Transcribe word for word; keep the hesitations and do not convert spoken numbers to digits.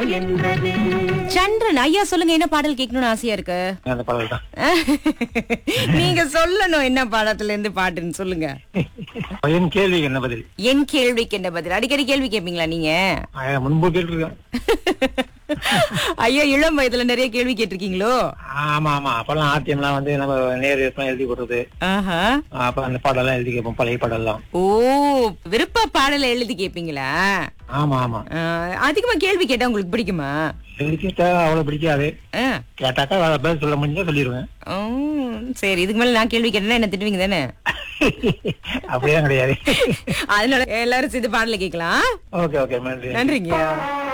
என்றது. சந்திரன் ஐயா சொல்லுங்க, என்ன பாடல் கேட்கணும்னு ஆசையா இருக்கு? அந்த பாடல் தான். நீங்க சொல்லணும் என்ன பாடத்துல இருந்து பாட்டுன்னு சொல்லுங்க. என் கேள்விக்கு என்ன பதில்? என் கேள்விக்கு என்ன பதில்? அடிக்கடி கேள்வி கேட்பீங்களா நீங்க? ஆ, முன்பு கேட்டிருக்கேன். ஐயா இளம் வயதுல நிறைய கேள்வி கேட்டிருக்கீங்களோ? ஆமா ஆமா, அப்பெல்லாம் ஆர்டிஎம்லாம் வந்து நம்ம நேரு எழுதி கொடுத்தது. ஆஹா. அப்ப அந்த பாடெல்லாம் எழுதி கேட்போம், பழைய பாடெல்லாம். ஓ, விருப்ப பாடலை எழுதி கேட்பீங்களா? ஆமா ஆமா. ஆஹ், அதிகமா கேள்வி கேட்டா உங்களுக்கு பிடிக்குமா? எழுதி கேட்டா அவ்வளவு பிடிக்காது. ஆ. கேட்டாக்கா பதில் சொல்ல முடிஞ்சா சொல்லிடுவேன். உம், சரி, இதுக்கு மேல நான் கேள்வி கேட்டேன்னா என்ன திட்டுவீங்க தானே? அப்படிதான் கிடையாது. அதனால எல்லாரும் சேர்ந்து பாடலை கேட்கலாம். ஓகே ஓகே, நன்றி. நன்றிங்க.